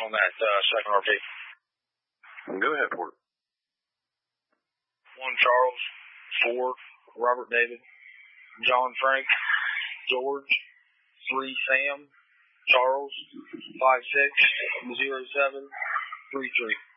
on that second RP. Go ahead, Porter. 1 Charles, 4 Robert David, John Frank, George, 3 Sam, Charles, 5-6, 0-7, 3-3.